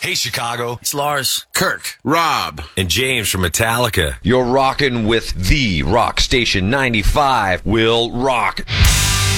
Hey, Chicago. It's Lars, Kirk, Rob, And James from Metallica. You're rocking with the Rock Station 95. Will rock.